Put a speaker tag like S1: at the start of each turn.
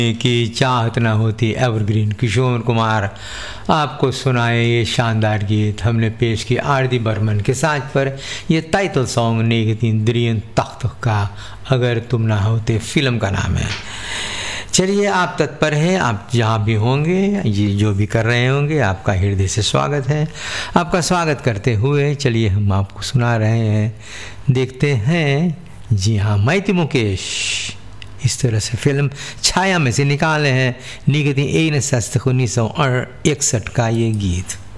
S1: की चाहत न होती एवरग्रीन किशोर कुमार आपको सुनाए ये शानदार गीत। हमने पेश किया आरडी बर्मन के साथ पर ये टाइटल सॉन्ग नेगतीन द्रियन तख्त का अगर तुम ना होते फिल्म का नाम है। चलिए आप तत्पर हैं, आप जहाँ भी होंगे, ये जो भी कर रहे होंगे, आपका हृदय से स्वागत है। आपका स्वागत करते हुए चलिए हम आपको सुना रहे हैं, देखते हैं। जी हाँ, माइती मुकेश इस तरह से फिल्म छाया में से निकाले हैं निगती 1961 का ये गीत।